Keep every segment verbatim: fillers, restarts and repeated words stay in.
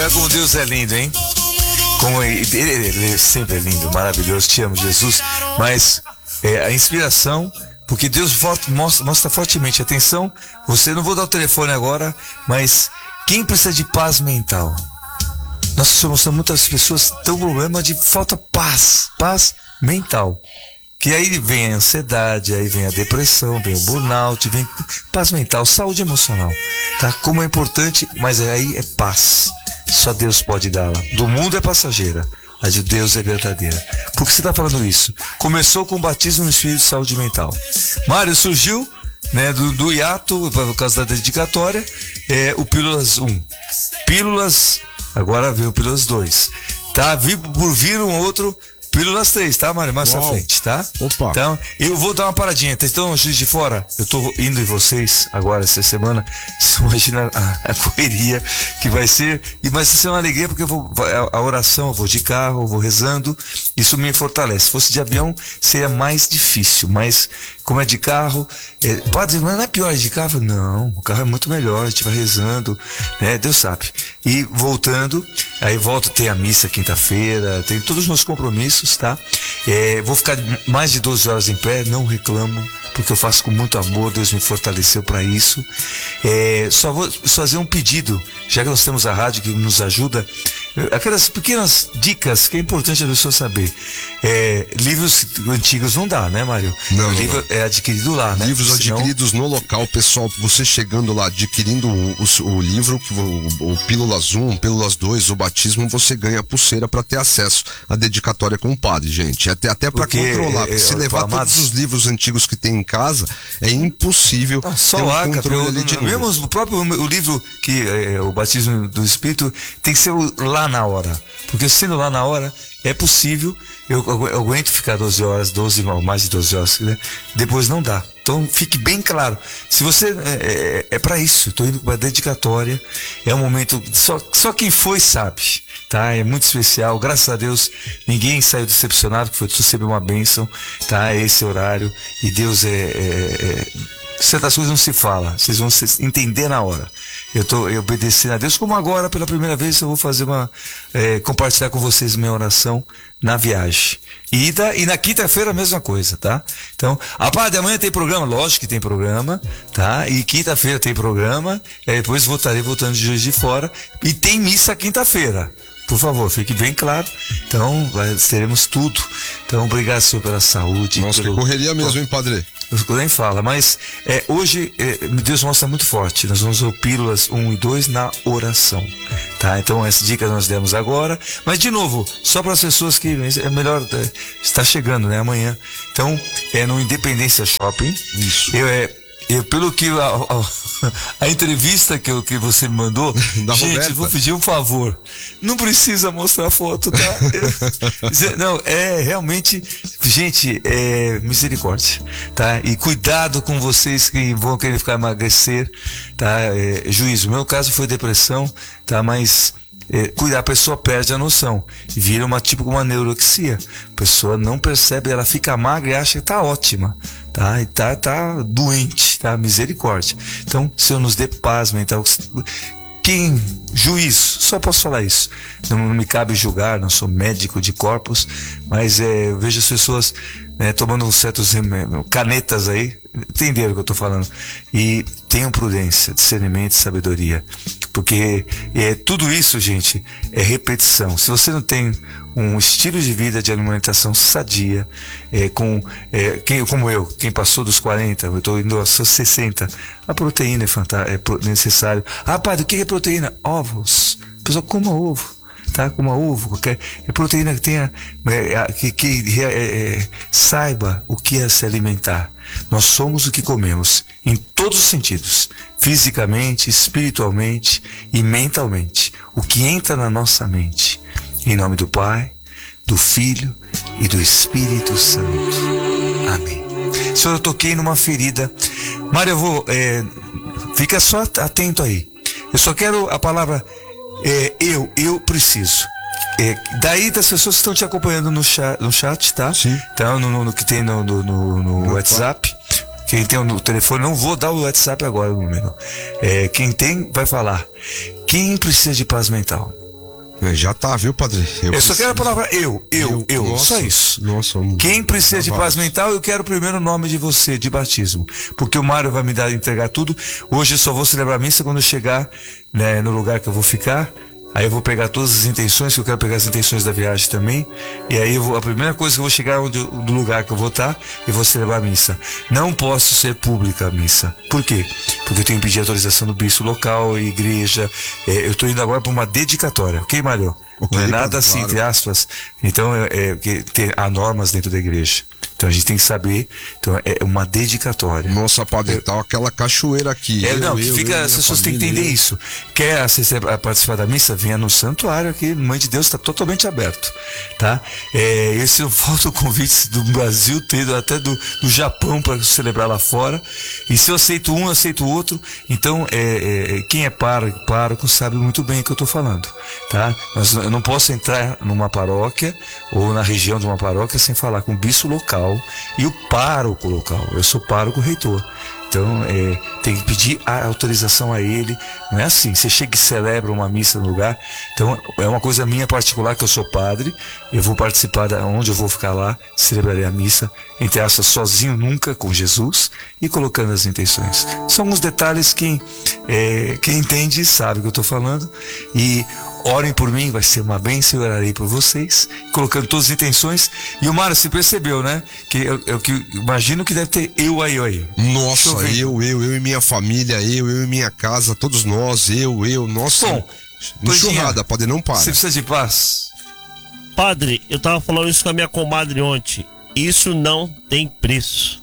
Olha como Deus é lindo, hein? Como ele, ele, ele sempre é lindo, maravilhoso, te amo, Jesus. Mas é, a inspiração, porque Deus mostra, mostra fortemente. Atenção, você, não vou dar o telefone agora, mas quem precisa de paz mental? Nós somos muitas pessoas que têm um problema de falta de paz, paz mental. Que aí vem a ansiedade, aí vem a depressão, vem o burnout, vem paz mental, saúde emocional, tá? Como é importante, mas aí é paz. Só Deus pode dá-la. Do mundo é passageira, a de Deus é verdadeira. Por que você está falando isso? Começou com o batismo no Espírito de saúde mental. Mário, surgiu, né, do, do hiato, por causa da dedicatória, é, o Pílulas um. Pílulas, agora veio o Pílulas dois. Tá? Vi, por vir um outro Pílulas três, tá, Mário? Mais pra frente, tá? Opa. Então, eu vou dar uma paradinha. Então, Juiz de Fora, eu tô indo em vocês agora, essa semana. Você imagina a, a correria que vai ser. E vai ser uma alegria, porque eu vou, a, a oração, eu vou de carro, eu vou rezando. Isso me fortalece. Se fosse de avião, seria mais difícil. Mas, como é de carro, é, pode dizer, mas não é pior de carro? Não, o carro é muito melhor, a gente vai rezando, né? Deus sabe. E voltando, aí volto, tem a missa quinta-feira, tem todos os meus compromissos, tá? É, vou ficar mais de doze horas em pé, não reclamo, porque eu faço com muito amor, Deus me fortaleceu para isso. É, só vou fazer um pedido, já que nós temos a rádio que nos ajuda, aquelas pequenas dicas que é importante a pessoa saber. É, livros antigos não dá, né, Mário? Não, o não, livro não. é adquirido lá, né? Livros Senão... adquiridos no local, pessoal, você chegando lá, adquirindo o, o, o livro, o, o Pílulas um, o Pílulas dois, o batismo, você ganha a pulseira para ter acesso à dedicatória com o padre, gente. Até, até para controlar, porque é, se levar amados... todos os livros antigos que tem em casa, é impossível ah, só ter um arca, controle ali de no, mesmo o próprio o livro que é, o batismo do Espírito tem que ser lá na hora, porque sendo lá na hora é possível, eu, eu, eu aguento ficar doze horas, doze, mais de doze horas, né? Depois não dá. Então fique bem claro, se você é, é, é para isso, estou indo para a dedicatória, é um momento, só, só quem foi sabe, tá? É muito especial, graças a Deus ninguém saiu decepcionado, que foi sempre uma bênção, tá? É esse horário, e Deus é, é, é certas coisas não se fala, vocês vão entender na hora. Eu estou obedecendo a Deus, como agora, pela primeira vez, eu vou fazer uma, é, compartilhar com vocês minha oração na viagem. E, da, e na quinta-feira a mesma coisa, tá? Então, a parte de amanhã tem programa, lógico que tem programa, tá? E quinta-feira tem programa, e depois voltarei voltando de Juiz de Fora, e tem missa quinta-feira. Por favor, fique bem claro. Então, vai, teremos tudo. Então, obrigado, Senhor, pela saúde. Nossa, pelo... que correria mesmo, hein, padre? Eu nem fala, mas é, hoje é, Deus mostra muito forte. Nós vamos ver Pílulas um e dois na oração, tá? Então essa dica nós demos agora, mas de novo, só para as pessoas que é melhor, é, está chegando, né, amanhã. Então é no Independência Shopping. Isso. Eu é Eu, pelo que a, a, a entrevista que, eu, que você me mandou, da gente, Roberta. Vou pedir um favor. Não precisa mostrar foto, tá? Eu, não, é realmente, gente, é misericórdia, tá? E cuidado com vocês que vão querer ficar emagrecer, tá? É, juízo. O meu caso foi depressão, tá? Mas é, cuidar, a pessoa perde a noção e vira uma tipo uma neurexia. A pessoa não percebe, ela fica magra e acha que tá ótima. Tá, e tá, tá doente, tá? Misericórdia. Então, Senhor, nos dê paz mental. Quem, juízo, só posso falar isso. Não, não me cabe julgar, não sou médico de corpos, mas é, eu vejo as pessoas, né, tomando uns certos canetas aí, entenderam o que eu tô falando. E tenham prudência, discernimento e sabedoria. Porque é, tudo isso, gente, é repetição. Se você não tem um estilo de vida de alimentação sadia, é, com, é, quem, como eu, quem passou dos quarenta, eu estou indo aos sessenta, a proteína é, fantástica, é necessário. Ah, pai, do que é proteína? Ovos. A pessoa coma ovo, tá? Coma ovo, qualquer é proteína que tenha, é, que, que é, é, saiba o que é se alimentar. Nós somos o que comemos, em todos os sentidos, fisicamente, espiritualmente e mentalmente. O que entra na nossa mente. Em nome do Pai, do Filho e do Espírito Santo. Amém. Senhor, eu toquei numa ferida. Mário, eu vou, é, fica só atento aí. Eu só quero a palavra é, eu, eu preciso. É, daí das pessoas que estão te acompanhando no chat, no chat, tá? Sim. Então, no, no que tem no, no, no, no WhatsApp. Quem tem no telefone, não vou dar o WhatsApp agora, o número. É, quem tem, vai falar. Quem precisa de paz mental? É, já tá, viu, padre? Eu, eu só quero a palavra eu, eu, eu, eu nossa, só isso. Nossa, Quem precisa de paz mental, eu quero primeiro o nome de você, de batismo. Porque o Mário vai me dar, entregar tudo. Hoje eu só vou celebrar a missa quando eu chegar, né, no lugar que eu vou ficar. Aí eu vou pegar todas as intenções, que eu quero pegar as intenções da viagem também. E aí eu vou, a primeira coisa que eu vou chegar onde, do lugar que eu vou estar, eu vou celebrar a missa. Não posso ser pública a missa. Por quê? Porque eu tenho que pedir autorização do bispo local, igreja. É, eu estou indo agora para uma dedicatória, ok, Mário? Okay, não é nada claro. assim, entre aspas. Então, é, é, que tem, há normas dentro da igreja. Então a gente tem que saber, então é uma dedicatória. Nossa, padre, eu, tá aquela cachoeira aqui. É, eu, não, que eu, fica, eu, as pessoas têm que entender eu. isso. Quer assistir, participar da missa? Venha no santuário aqui, Mãe de Deus está totalmente aberto, tá? É, esse não falta o convite do Brasil, até do, do Japão para celebrar lá fora. E se eu aceito um, eu aceito o outro. Então, é, é, quem é pároco, pároco sabe muito bem o que eu estou falando, tá? Mas eu não posso entrar numa paróquia ou na região de uma paróquia sem falar com o bispo local e o pároco local. Eu sou pároco reitor. Então, é, tem que pedir a autorização a ele. Não é assim, você chega e celebra uma missa no lugar. Então, é uma coisa minha particular, que eu sou padre. Eu vou participar da onde eu vou ficar lá, celebrarei a missa, entre aspas, sozinho nunca, com Jesus, e colocando as intenções. São alguns detalhes que é, quem entende sabe o que eu estou falando. E orem por mim, vai ser uma bênção, eu orarei por vocês, colocando todas as intenções. E o Mário, você percebeu, né? Que eu, eu que imagino que deve ter eu aí, aí. Nossa, eu, eu, eu e minha família, eu, eu e minha casa, todos nós, eu, eu, nossa. Bom, enxurrada, padre, não para. Você precisa de paz? Padre, eu tava falando isso com a minha comadre ontem. Isso não tem preço.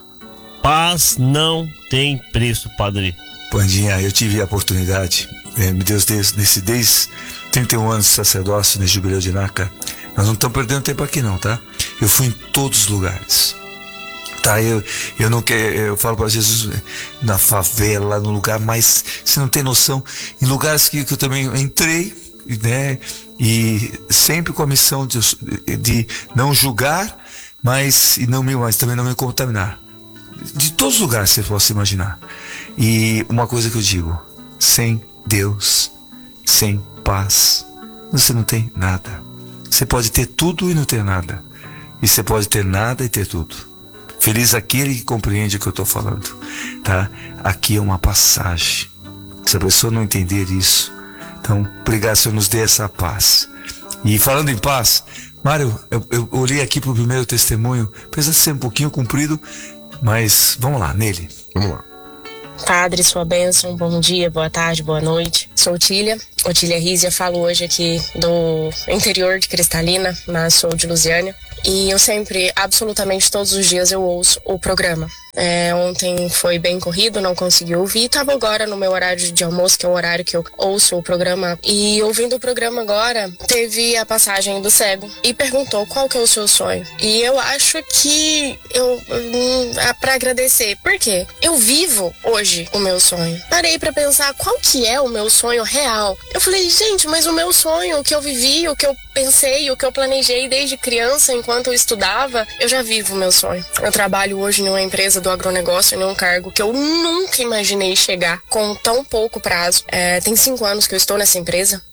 Paz não tem preço, padre. Pandinha, eu tive a oportunidade, é, meu Deus, desde, nesse, desde trinta e um anos de sacerdócio, nesse jubileu de Naca, nós não estamos perdendo tempo aqui não, tá? Eu fui em todos os lugares, tá? Eu, eu não quero, eu falo para Jesus, na favela, no lugar mais, você não tem noção, em lugares que, que eu também entrei, né? E sempre com a missão de, de não julgar, mas, e não me, mas também não me contaminar. De todos os lugares que você possa imaginar. E uma coisa que eu digo, sem Deus, sem paz, você não tem nada. Você pode ter tudo e não ter nada. E você pode ter nada e ter tudo. Feliz aquele que compreende o que eu estou falando, tá? Aqui é uma passagem. Se a pessoa não entender isso, então, obrigado, Senhor, nos dê essa paz. E falando em paz, Mário, eu, eu olhei aqui para o primeiro testemunho, precisa ser um pouquinho comprido, mas vamos lá, nele. Vamos lá. Padre, sua bênção, bom dia, boa tarde, boa noite. Sou Otília, Otília Rízia, falo hoje aqui do interior de Cristalina, mas sou de Lusiânia. E eu sempre, absolutamente todos os dias, eu ouço o programa. É, ontem foi bem corrido, não consegui ouvir. Estava agora no meu horário de almoço, que é o horário que eu ouço o programa. E ouvindo o programa agora, teve a passagem do cego e perguntou qual que é o seu sonho. E eu acho que eu, hum, é pra agradecer. Por quê? Eu vivo hoje o meu sonho. Parei pra pensar qual que é o meu sonho real. Eu falei, gente, mas o meu sonho, o que eu vivi, o que eu pensei, o que eu planejei desde criança, enquanto eu estudava, eu já vivo o meu sonho. Eu trabalho hoje numa empresa do agronegócio, em um cargo que eu nunca imaginei chegar com tão pouco prazo. É, tem cinco anos que eu estou nessa empresa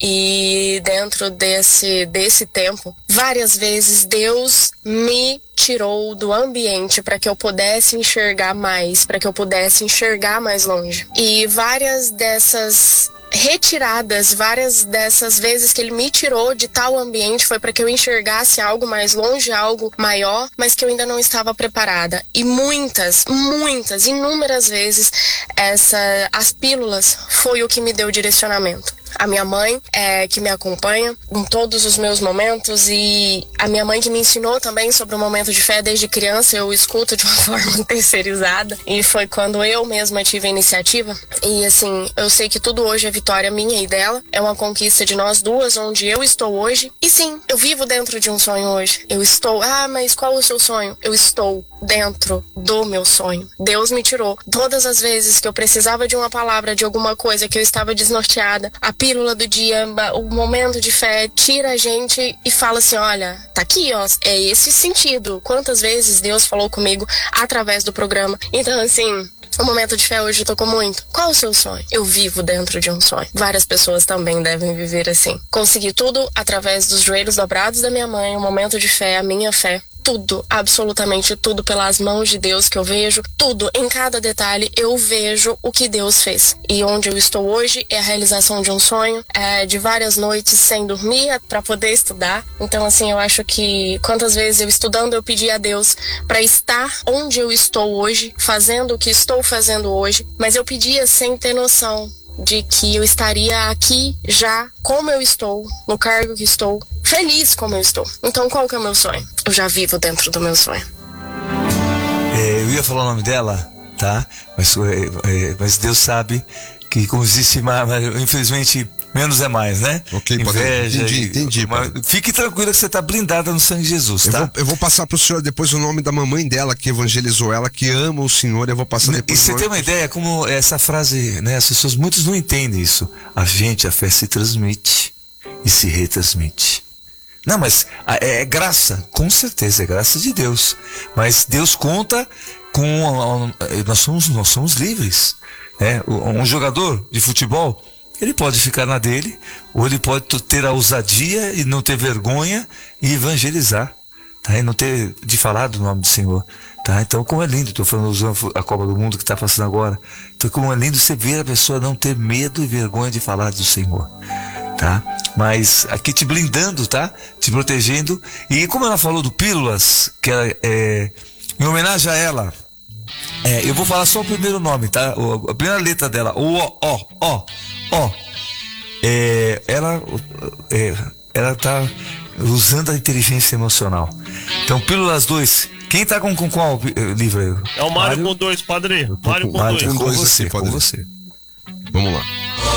e dentro desse, desse tempo, várias vezes Deus me tirou do ambiente para que eu pudesse enxergar mais, para que eu pudesse enxergar mais longe. E várias dessas retiradas, várias dessas vezes que ele me tirou de tal ambiente foi para que eu enxergasse algo mais longe, algo maior, mas que eu ainda não estava preparada. E muitas, muitas, inúmeras vezes essa, as pílulas foi o que me deu direcionamento. A minha mãe, é, que me acompanha em todos os meus momentos, e a minha mãe que me ensinou também sobre o momento de fé desde criança, eu escuto de uma forma terceirizada, e foi quando eu mesma tive a iniciativa. E assim, eu sei que tudo hoje é vitória minha e dela, é uma conquista de nós duas, onde eu estou hoje. E sim, eu vivo dentro de um sonho hoje. Eu estou, ah, mas qual é o seu sonho? Eu estou dentro do meu sonho. Deus me tirou. Todas as vezes que eu precisava de uma palavra, de alguma coisa, que eu estava desnorteada, a pílula do dia, o momento de fé, tira a gente e fala assim, olha, tá aqui, ó, é esse sentido. Quantas vezes Deus falou comigo através do programa. Então, assim, O Momento de Fé hoje tocou muito. Qual o seu sonho? Eu vivo dentro de um sonho. Várias pessoas também devem viver assim. Consegui tudo através dos joelhos dobrados da minha mãe, o Momento de Fé, a minha fé. Tudo, absolutamente tudo pelas mãos de Deus que eu vejo, tudo, em cada detalhe eu vejo o que Deus fez. E onde eu estou hoje é a realização de um sonho, é de várias noites sem dormir para poder estudar. Então assim, eu acho que quantas vezes eu estudando eu pedi a Deus para estar onde eu estou hoje, fazendo o que estou fazendo hoje, mas eu pedia sem ter noção de que eu estaria aqui já como eu estou, no cargo que estou, feliz como eu estou. Então qual que é o meu sonho? Eu já vivo dentro do meu sonho. É, eu ia falar o nome dela, tá? Mas, é, é, mas Deus sabe que como existe mais, infelizmente, menos é mais, né? Ok, Inveja. Entendi, entendi. Mas fique tranquila que você tá blindada no sangue de Jesus, tá? Eu vou, eu vou passar pro senhor depois o nome da mamãe dela, que evangelizou ela, que ama o senhor, eu vou passar depois. E você o tem nome... uma ideia como essa frase, né? As pessoas, muitos não entendem isso. A gente, a fé se transmite e se retransmite. Não, mas é, é graça, com certeza, é graça de Deus. Mas Deus conta com... Nós somos, nós somos livres, né? Um jogador de futebol, ele pode ficar na dele, ou ele pode ter a ousadia e não ter vergonha e evangelizar, tá? E não ter de falar do nome do Senhor, tá? Então, como é lindo, estou falando usando a Copa do Mundo que está passando agora, então como é lindo você ver a pessoa não ter medo e vergonha de falar do Senhor, tá? Mas aqui te blindando, tá? Te protegendo. E como ela falou do Pílulas, que ela, é, em homenagem a ela, é, eu vou falar só o primeiro nome, tá? O, a primeira letra dela, o O, ó, ó, ó. É, ela, é, ela tá usando a inteligência emocional. Então, Pílulas dois. Quem tá com, com qual livro? É o Mário com dois, padre. Mário com Mário, dois. com dois você, aqui, com padre. você. Vamos lá.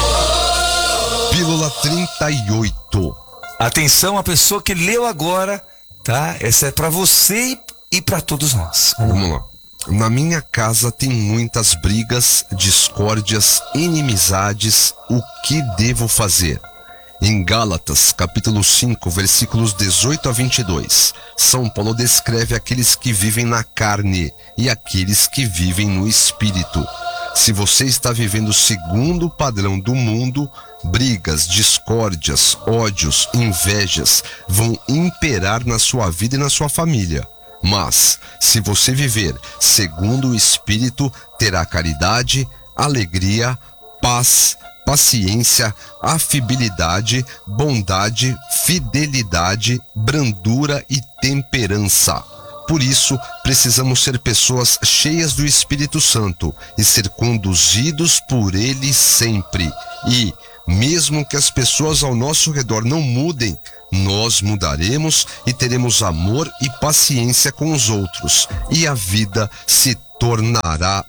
Pílula trinta e oito. Atenção, a pessoa que leu agora, tá? Essa é pra você e, e pra todos nós. Vamos lá. Na minha casa tem muitas brigas, discórdias, inimizades. O que devo fazer? Em Gálatas, capítulo cinco, versículos dezoito a vinte e dois, São Paulo descreve aqueles que vivem na carne e aqueles que vivem no espírito. Se você está vivendo segundo o padrão do mundo, brigas, discórdias, ódios, invejas vão imperar na sua vida e na sua família. Mas, se você viver segundo o Espírito, terá caridade, alegria, paz, paciência, afabilidade, bondade, fidelidade, brandura e temperança. Por isso, precisamos ser pessoas cheias do Espírito Santo e ser conduzidos por Ele sempre. E, mesmo que as pessoas ao nosso redor não mudem, nós mudaremos e teremos amor e paciência com os outros, e a vida se tornará